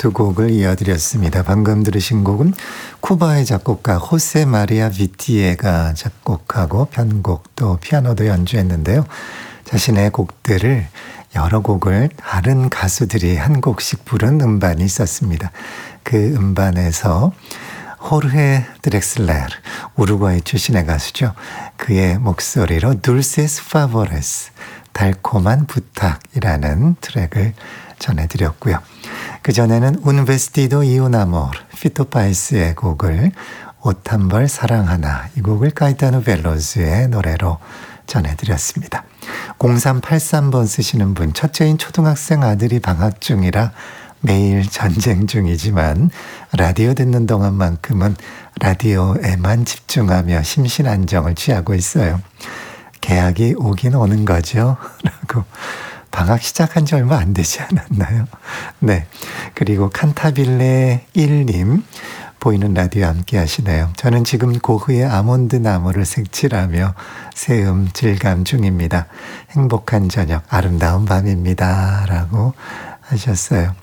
두 곡을 이어드렸습니다. 방금 들으신 곡은 쿠바의 작곡가 호세 마리아 비티에가 작곡하고 편곡 또 피아노도 연주했는데요. 자신의 곡들을 여러 곡을 다른 가수들이 한 곡씩 부른 음반이 있었습니다. 그 음반에서 호르헤 드렉슬레르, 우루과이 출신의 가수죠. 그의 목소리로 Dulces Favores, 달콤한 부탁이라는 트랙을 전해드렸고요. 그전에는 Un vestido y un amor, 피토파이스의 곡을 옷 한 벌 사랑 하나, 이 곡을 카이타노 벨로즈의 노래로 전해드렸습니다. 0383번 쓰시는 분, 첫째인 초등학생 아들이 방학 중이라 매일 전쟁 중이지만 라디오 듣는 동안만큼은 라디오에만 집중하며 심신안정을 취하고 있어요. 개학이 오긴 오는 거죠. 라고 방학 시작한 지 얼마 안 되지 않았나요? 네. 그리고 칸타빌레 1님 보이는 라디오 함께 하시네요. 저는 지금 고흐의 아몬드 나무를 색칠하며 새음 질감 중입니다. 행복한 저녁, 아름다운 밤입니다. 라고 하셨어요.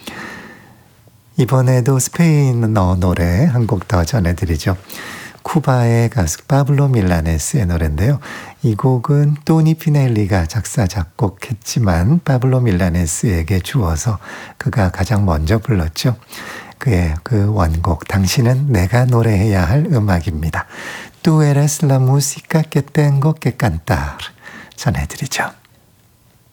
이번에도 스페인어 노래 한 곡 더 전해드리죠. 쿠바의 가수 파블로 밀라네스의 노래인데요. 이 곡은 토니 피넬리가 작사 작곡했지만 파블로 밀라네스에게 주어서 그가 가장 먼저 불렀죠. 그의 그 원곡 당신은 내가 노래해야 할 음악입니다. Tú eres la música que tengo que cantar 전해드리죠.